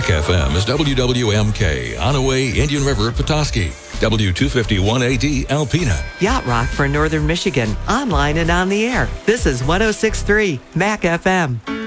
FM is WWMK, Onaway, Indian River, Petoskey. W251AD, Alpena. Yacht Rock for Northern Michigan, online and on the air. This is 106.3 MAC FM.